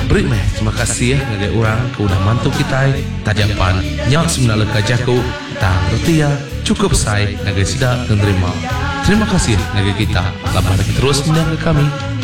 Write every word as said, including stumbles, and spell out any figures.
beri meh terima kasih ya ngagai orang ke udah mantu kita tajapan nyak sebenarnya kajaku tang roti ya cukup say ngagai sidak dan terima. Terima kasih ngagai kita labar terus mendengar kami.